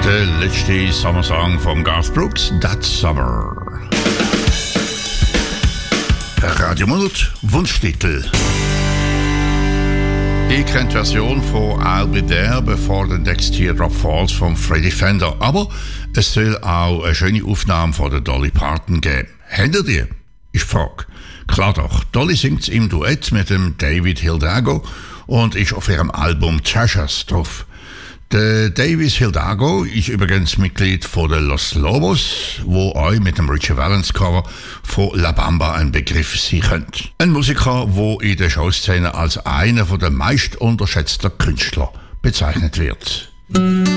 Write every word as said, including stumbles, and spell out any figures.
Der letzte Sommersong von Garth Brooks, That Summer. Radio Mund, Wunschtitel. Ich kenne die Version von I'll Be There, bevor der Next Teardrop Falls von Freddie Fender. Aber es soll auch eine schöne Aufnahme von der Dolly Parton geben. Habt ihr die? Ich frage. Klar doch, Dolly singt im Duett mit dem David Hidalgo und ist auf ihrem Album Treasures drauf. Der David Hidalgo ist übrigens Mitglied von den Los Lobos, wo euch mit dem Richie Valens Cover von La Bamba ein Begriff sein könnt. Ein Musiker, der in der Showszene als einer der meist unterschätzten Künstler bezeichnet wird.